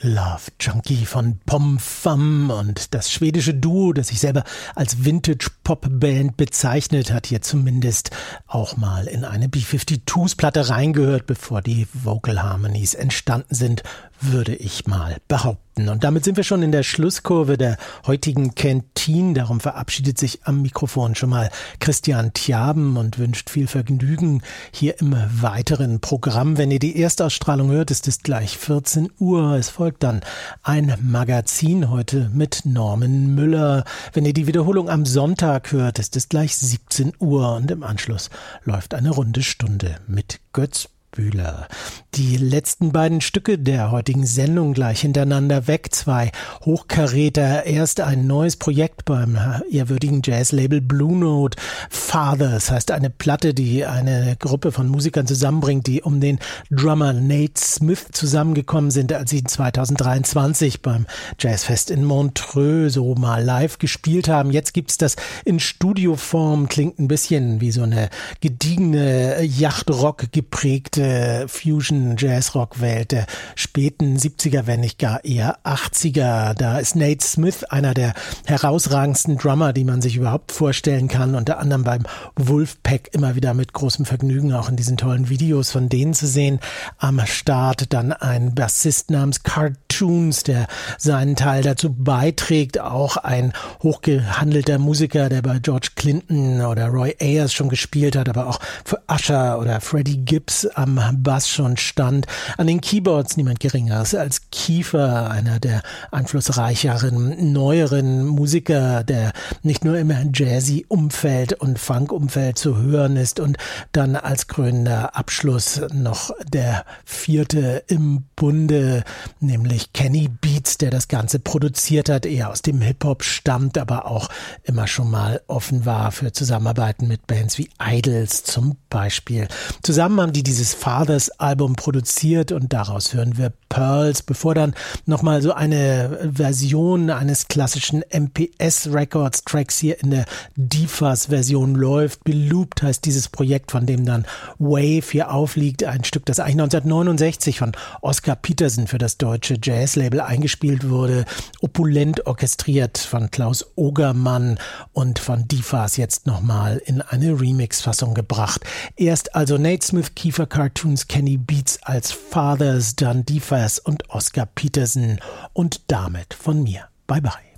Love Junkie von Pom Fam und das schwedische Duo, das sich selber als Vintage-Pop-Band bezeichnet, hat hier zumindest auch mal in eine B-52s-Platte reingehört, bevor die Vocal Harmonies entstanden sind, würde ich mal behaupten. Und damit sind wir schon in der Schlusskurve der heutigen Canteen. Darum verabschiedet sich am Mikrofon schon mal Christian Tjaben und wünscht viel Vergnügen hier im weiteren Programm. Wenn ihr die Erstausstrahlung hört, ist es gleich 14 Uhr. Es folgt dann ein Magazin heute mit Norman Müller. Wenn ihr die Wiederholung am Sonntag hört, ist es gleich 17 Uhr und im Anschluss läuft eine runde Stunde mit Götz Bühler. Die letzten beiden Stücke der heutigen Sendung gleich hintereinander weg. Zwei Hochkaräter. Erst ein neues Projekt beim ehrwürdigen Jazzlabel Blue Note. Fathers heißt eine Platte, die eine Gruppe von Musikern zusammenbringt, die um den Drummer Nate Smith zusammengekommen sind, als sie 2023 beim Jazzfest in Montreux so mal live gespielt haben. Jetzt gibt's das in Studioform. Klingt ein bisschen wie so eine gediegene Yachtrock geprägte Fusion-Jazz-Rock-Welt der späten 70er, wenn nicht gar eher 80er. Da ist Nate Smith einer der herausragendsten Drummer, die man sich überhaupt vorstellen kann. Unter anderem beim Wolfpack immer wieder mit großem Vergnügen auch in diesen tollen Videos von denen zu sehen. Am Start dann ein Bassist namens Cartoons, der seinen Teil dazu beiträgt. Auch ein hochgehandelter Musiker, der bei George Clinton oder Roy Ayers schon gespielt hat, aber auch für Usher oder Freddie Gibbs am Bass schon stand. An den Keyboards niemand Geringeres als Kiefer, einer der einflussreicheren, neueren Musiker, der nicht nur im Jazzy-Umfeld und Funk-Umfeld zu hören ist. Und dann als krönender Abschluss noch der vierte im Bunde, nämlich Kenny Beats, der das Ganze produziert hat, eher aus dem Hip-Hop stammt, aber auch immer schon mal offen war für Zusammenarbeiten mit Bands wie Idols zum Beispiel. Zusammen haben die dieses Fathers-Album produziert und daraus hören wir Pearls, bevor dann nochmal so eine Version eines klassischen MPS-Records-Tracks hier in der DFAS-Version läuft. Belooped heißt dieses Projekt, von dem dann Wave hier aufliegt. Ein Stück, das eigentlich 1969 von Oscar Peterson für das deutsche Jazzlabel eingespielt wurde. Opulent orchestriert von Klaus Ogermann und von DFAS jetzt nochmal in eine Remix-Fassung gebracht. Erst also Nate Smith, Kiefer Cartoons, Kenny Beats als Fathers, dann DFAS und Oscar Peterson und damit von mir. Bye bye.